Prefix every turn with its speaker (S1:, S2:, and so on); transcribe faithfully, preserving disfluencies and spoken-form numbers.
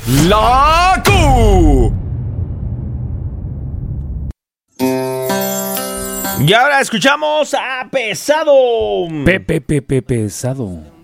S1: La Q. Y ahora escuchamos a Pesado.
S2: Pepe, Pepe, Pesado.